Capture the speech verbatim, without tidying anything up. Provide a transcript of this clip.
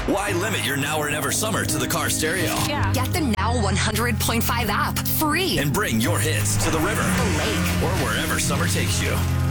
Why limit your now or never summer to the car stereo? Yeah. Get the Now one hundred point five app free. And bring your hits to the river The lake. or wherever summer takes you.